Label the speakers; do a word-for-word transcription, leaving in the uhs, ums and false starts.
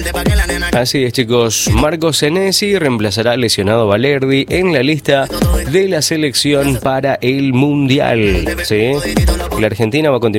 Speaker 1: Así es, chicos. Marco Senesi reemplazará al lesionado Valerdi en la lista de la selección para el Mundial. ¿Sí? La Argentina va a continuar